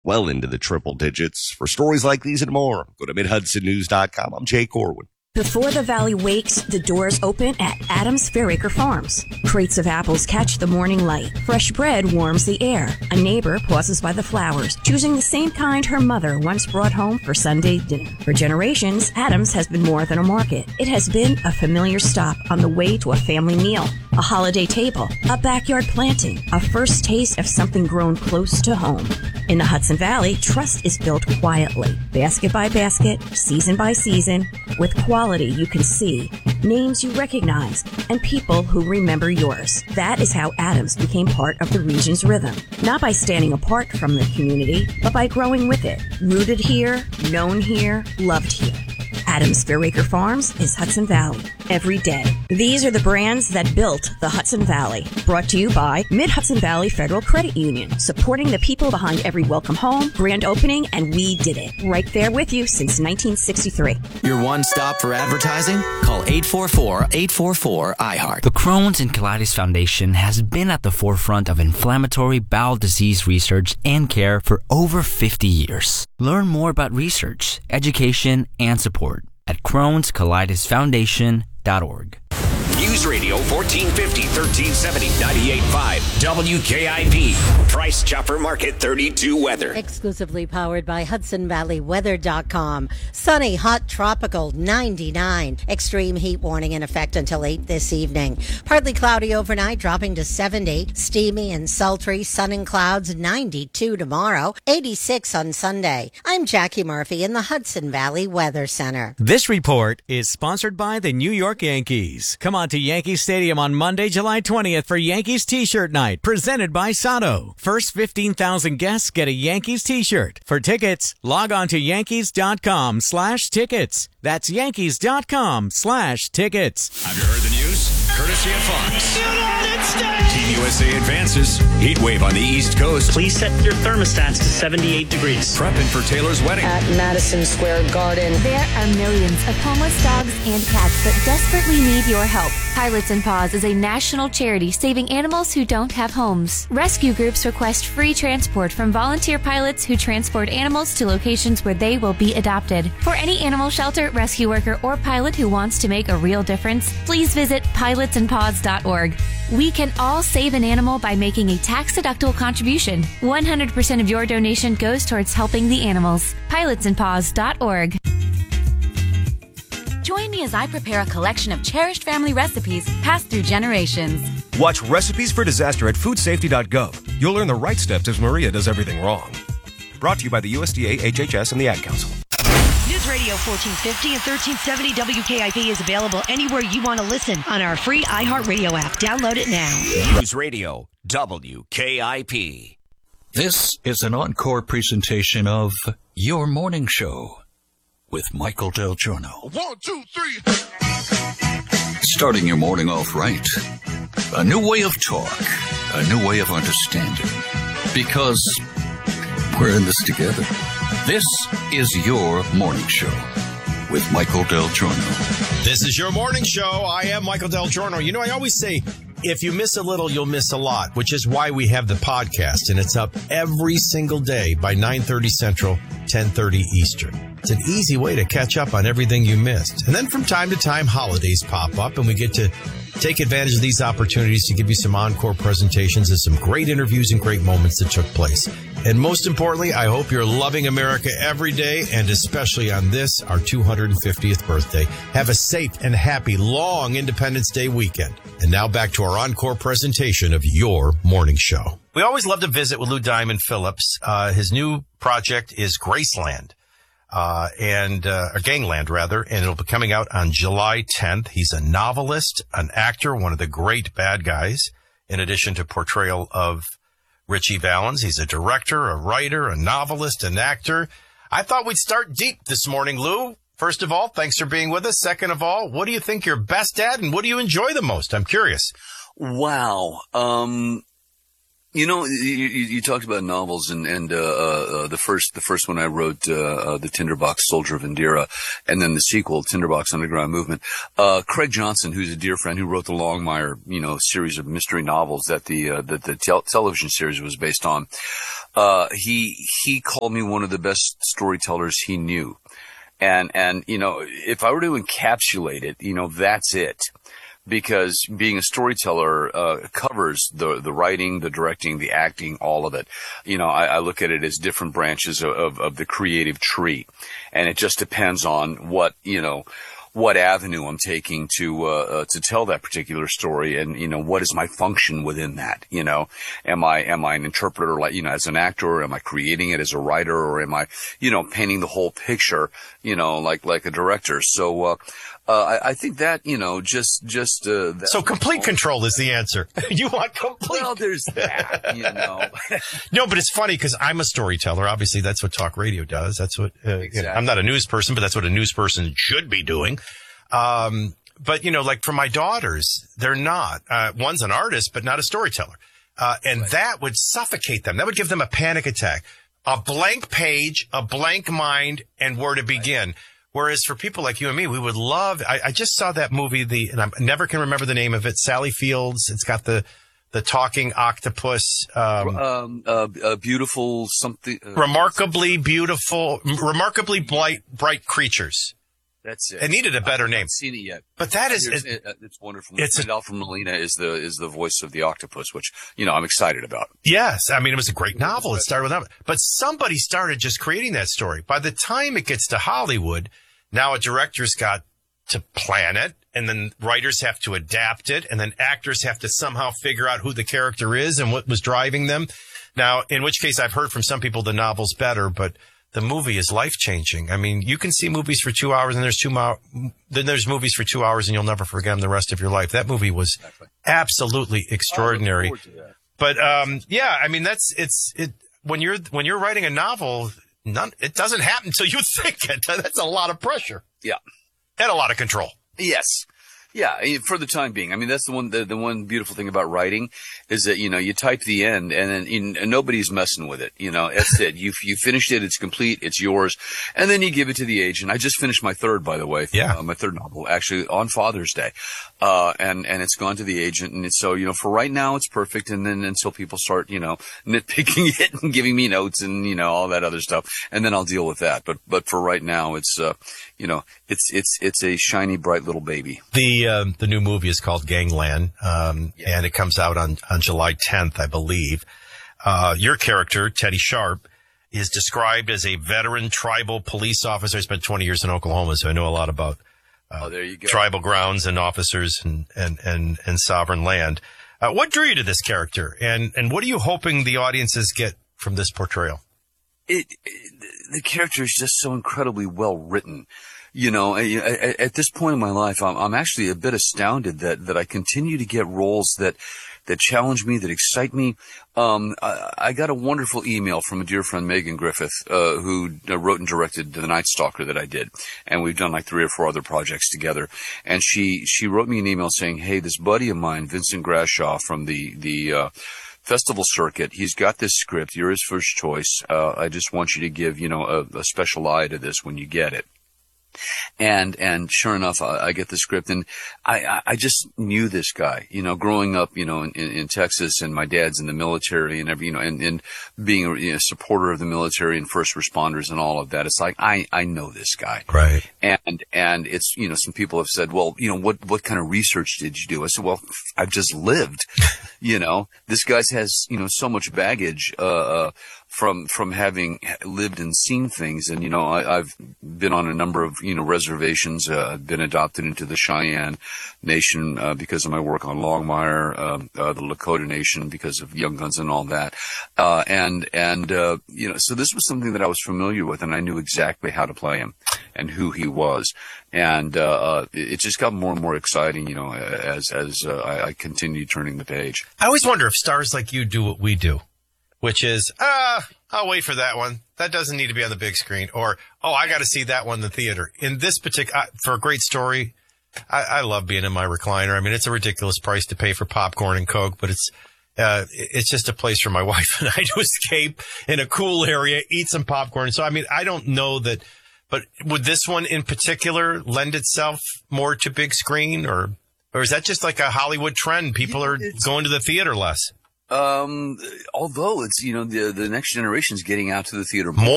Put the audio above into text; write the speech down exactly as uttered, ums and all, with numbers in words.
well into the triple digits. For stories like these and more, go to mid hudson news dot com. I'm Jay Corwin. Before the valley wakes, the doors open at Adams Fairacre Farms. Crates of apples catch the morning light. Fresh bread warms the air. A neighbor pauses by the flowers, choosing the same kind her mother once brought home for Sunday dinner. For generations, Adams has been more than a market. It has been a familiar stop on the way to a family meal, a holiday table, a backyard planting, a first taste of something grown close to home. In the Hudson Valley, trust is built quietly, basket by basket, season by season, with quality you can see, names you recognize, and people who remember yours. That is how Adams became part of the region's rhythm. Not by standing apart from the community, but by growing with it. Rooted here, known here, loved here. Adams Fairacre Farms is Hudson Valley every day. These are the brands that built the Hudson Valley. Brought to you by Mid-Hudson Valley Federal Credit Union, supporting the people behind every welcome home, grand opening, and we did it. Right there with you since nineteen sixty-three. Your one stop for advertising? Call eight four four, eight four four, I heart. The Crohn's and Colitis Foundation has been at the forefront of inflammatory bowel disease research and care for over fifty years. Learn more about research, education, and support at crohns colitis foundation dot org. News Radio fourteen fifty, thirteen seventy, ninety-eight point five W K I P. Price Chopper Market thirty-two weather. Exclusively powered by Hudson Valley Weather dot com. Sunny, hot, tropical, ninety-nine. Extreme heat warning in effect until eight this evening. Partly cloudy overnight, dropping to seventy. Steamy and sultry, sun and clouds, ninety-two tomorrow. eighty-six on Sunday. I'm Jackie Murphy in the Hudson Valley Weather Center. This report is sponsored by the New York Yankees. Come on to Yankee Stadium on Monday, July twentieth for Yankees T-shirt night, presented by Sato. First fifteen thousand guests get a Yankees T-shirt. For tickets, log on to yankees dot com slash tickets. That's yankees dot com slash tickets. Have you heard the news? Courtesy of Fox. Team U S A advances. Heat wave on the East Coast. Please set your thermostats to seventy-eight degrees. Prepping for Taylor's wedding. At Madison Square Garden. There are millions of homeless dogs and cats that desperately need your help. Pilots and Paws is a national charity saving animals who don't have homes. Rescue groups request free transport from volunteer pilots who transport animals to locations where they will be adopted. For any animal shelter, rescue worker, or pilot who wants to make a real difference, please visit pilots and paws dot org. We can all save an animal by making a tax-deductible contribution. one hundred percent of your donation goes towards helping the animals. pilots and paws dot org. Join me as I prepare a collection of cherished family recipes passed through generations. Watch Recipes for Disaster at food safety dot gov. You'll learn the right steps as Maria does everything wrong. Brought to you by the U S D A, H H S, and the Ad Council. News Radio fourteen fifty and thirteen seventy W K I P is available anywhere you want to listen on our free iHeartRadio app. Download it now. News Radio W K I P. This is an encore presentation of Your Morning Show with Michael Del Giorno. One, two, three. Starting your morning off right. A new way of talk. A new way of understanding. Because we're in this together. This is Your Morning Show with Michael Del Giorno. This is Your Morning Show. I am Michael Del Giorno. You know, I always say, if you miss a little, you'll miss a lot, which is why we have the podcast, and it's up every single day by nine thirty Central, ten thirty Eastern. It's an easy way to catch up on everything you missed. And then from time to time, holidays pop up, and we get to take advantage of these opportunities to give you some encore presentations and some great interviews and great moments that took place. And most importantly, I hope you're loving America every day, and especially on this, our two hundred fiftieth birthday. Have a safe and happy, long Independence Day weekend. And now back to our encore presentation of Your Morning Show. We always love to visit with Lou Diamond Phillips. Uh, his new project is Graceland. Uh, and, uh, or Gangland rather, and it'll be coming out on July tenth. He's a novelist, an actor, one of the great bad guys, in addition to portrayal of Richie Valens. He's a director, a writer, a novelist, an actor. I thought we'd start deep this morning, Lou. First of all, thanks for being with us. Second of all, what do you think you're best at, and what do you enjoy the most? I'm curious. Wow. Um, You know, you, you, you talked about novels, and, and uh, uh, the first the first one I wrote, uh, uh, The Tinderbox Soldier of Indira, and then the sequel, Tinderbox Underground Movement. Uh, Craig Johnson, who's a dear friend, who wrote the Longmire, you know, series of mystery novels that the uh, that the tel- television series was based on. uh, he he called me one of the best storytellers he knew. And, and, you know, if I were to encapsulate it, you know, that's it. Because being a storyteller, uh, covers the, the writing, the directing, the acting, all of it. You know, I, I look at it as different branches of, of, of the creative tree. And it just depends on what, you know, what avenue I'm taking to, uh, uh, to tell that particular story. And, you know, what is my function within that? You know, am I, am I an interpreter, like, you know, as an actor, or am I creating it as a writer, or am I, you know, painting the whole picture, you know, like, like a director? So, uh, Uh, I, I think that, you know, just, just, uh, that so complete control is the answer. You want complete. Well, there's that, you know. No, but it's funny because I'm a storyteller. Obviously, that's what talk radio does. That's what, uh, exactly. you know, I'm not a news person, but that's what a news person should be doing. Um, but, you know, like for my daughters, they're not. Uh, one's an artist, but not a storyteller. Uh, and right. that would suffocate them. That would give them a panic attack. A blank page, a blank mind, and where to begin. Right. Whereas for people like you and me, we would love, I, I just saw that movie, the, and I never can remember the name of it, Sally Fields. It's got the, the talking octopus. Um, um uh, uh, beautiful something. Uh, remarkably beautiful, remarkably bright, bright creatures. That's it. It needed a better I name. haven't seen it yet. But that is, it's, it, it's wonderful. It's a, Alfred Molina is the, is the voice of the octopus, which, you know, I'm excited about. Yes. I mean, it was a great novel. It started with that. But somebody started just creating that story. By the time it gets to Hollywood, now a director's got to plan it, and then writers have to adapt it, and then actors have to somehow figure out who the character is and what was driving them. Now, in which case I've heard from some people the novel's better, but the movie is life-changing. I mean, you can see movies for two hours, and there's two mo- then there's movies for two hours, and you'll never forget them the rest of your life. That movie was exactly. absolutely extraordinary. But um, yeah, I mean, that's it's it when you're when you're writing a novel, none it doesn't happen until you think it. That's a lot of pressure. Yeah, and a lot of control. Yes. Yeah, for the time being. I mean, that's the one, the, the one beautiful thing about writing is that, you know, you type the end and then you, and nobody's messing with it. You know, that's it. You, you finished it. It's complete. It's yours. And then you give it to the agent. I just finished my third, by the way. Yeah. Uh, my third novel, actually on Father's Day. Uh, and, and it's gone to the agent. And it's, so, you know, for right now, it's perfect. And then until people start, you know, nitpicking it and giving me notes and, you know, all that other stuff. And then I'll deal with that. But, but for right now, it's, uh, you know, it's, it's, it's a shiny, bright little baby. The, um, the new movie is called Gangland, um, yeah. and it comes out on, on July tenth, I believe. Uh, your character, Teddy Sharp, is described as a veteran tribal police officer. I spent twenty years in Oklahoma, so I know a lot about, uh, oh, there you go. tribal grounds and officers and, and, and, and sovereign land. Uh, what drew you to this character, and, and what are you hoping the audiences get from this portrayal? It, it the character is just so incredibly well written. You know, at this point in my life, I'm, I'm actually a bit astounded that, that I continue to get roles that, that challenge me, that excite me. Um, I, I got a wonderful email from a dear friend, Megan Griffith, uh, who wrote and directed The Night Stalker that I did. And we've done like three or four other projects together. And she, she wrote me an email saying, hey, this buddy of mine, Vincent Grashaw from the, the, uh, festival circuit, he's got this script. You're his first choice. Uh, I just want you to give, you know, a, a special eye to this when you get it. And, and sure enough, I, I get the script, and I, I just knew this guy, you know, growing up, you know, in, in Texas, and my dad's in the military and every, you know, and, and being a you know, supporter of the military and first responders and all of that. It's like, I, I know this guy. Right. And, and it's, you know, some people have said, well, you know, what, what kind of research did you do? I said, well, I've just lived, you know, this guy has, you know, so much baggage, uh, uh, from, from having lived and seen things. And, you know, I, I've been on a number of, you know, reservations, uh, I've been adopted into the Cheyenne Nation, uh, because of my work on Longmire, uh, uh, the Lakota Nation because of Young Guns and all that. Uh, and, and, uh, you know, so this was something that I was familiar with, and I knew exactly how to play him and who he was. And, uh, uh it just got more and more exciting, you know, as, as, uh, I, I continued turning the page. I always wonder if stars like you do what we do, which is, ah, uh, I'll wait for that one. That doesn't need to be on the big screen. Or, oh, I got to see that one in the theater. In this particular, uh, for a great story, I, I love being in my recliner. I mean, it's a ridiculous price to pay for popcorn and Coke, but it's, uh, it's just a place for my wife and I to escape in a cool area, eat some popcorn. So, I mean, I don't know that, but would this one in particular lend itself more to big screen, or, or is that just like a Hollywood trend? People are it's, going to the theater less. Um, although it's, you know, the, the next generation is getting out to the theater more.